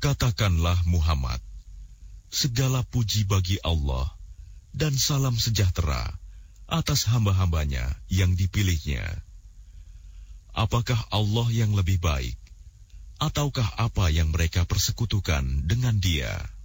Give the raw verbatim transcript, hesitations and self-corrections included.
Katakanlah Muhammad, segala puji bagi Allah dan salam sejahtera atas hamba-hambanya yang dipilihnya. Apakah Allah yang lebih baik, ataukah apa yang mereka persekutukan dengan Dia?